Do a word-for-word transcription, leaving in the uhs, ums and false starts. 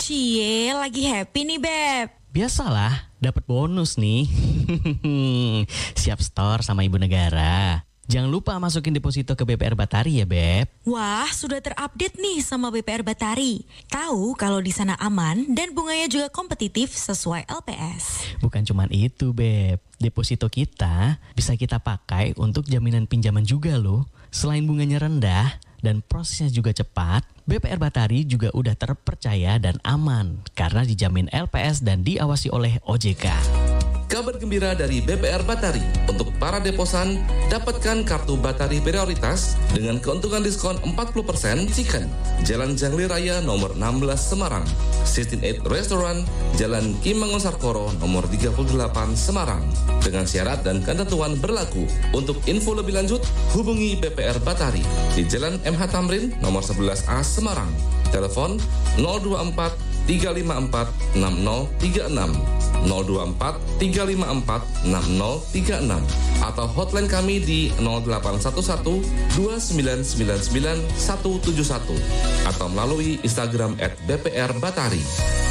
Cie, lagi happy nih, Beb. Biasalah, dapat bonus nih. Siap store sama Ibu Negara. Jangan lupa masukin deposito ke B P R Batari ya, Beb. Wah, sudah terupdate nih sama B P R Batari. Tahu kalau di sana aman dan bunganya juga kompetitif sesuai L P S. Bukan cuman itu, Beb. Deposito kita bisa kita pakai untuk jaminan pinjaman juga loh. Selain bunganya rendah dan prosesnya juga cepat, B P R Batari juga udah terpercaya dan aman karena dijamin L P S dan diawasi oleh O J K. Kabar gembira dari B P R Batari. Untuk para deposan, dapatkan kartu Batari Prioritas dengan keuntungan diskon empat puluh persen Chicken, Jalan Jangli Raya nomor enam belas Semarang. enam belas Restaurant, Jalan Ki Mangun-Sarkoro nomor tiga puluh delapan Semarang. Dengan syarat dan ketentuan berlaku. Untuk info lebih lanjut, hubungi B P R Batari di Jalan M H Tamrin nomor sebelas A Semarang. Telepon nol dua empat tiga lima empat enam nol tiga enam nol dua empat tiga lima empat enam nol tiga enam atau hotline kami di nol delapan satu satu dua sembilan sembilan sembilan satu tujuh satu atau melalui Instagram at B P R Batari.